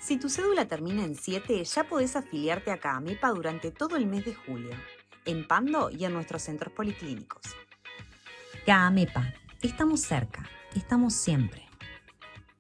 Si tu cédula termina en 7, ya podés afiliarte a CAMEPA durante todo el mes de julio, en Pando y en nuestros centros policlínicos. CAMEPA, estamos cerca, estamos siempre.